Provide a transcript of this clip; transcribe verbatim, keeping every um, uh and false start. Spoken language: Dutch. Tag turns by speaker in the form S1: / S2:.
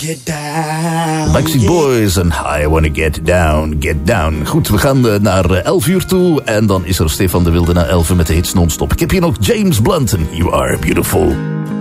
S1: Get down.
S2: Backstreet Boys en I Wanna Get Down, Get Down. Goed, we gaan uh, naar elf uur toe. En dan is er Stefan de Wilde na elf met de hits non-stop. Ik heb hier nog James Blunt en You Are Beautiful.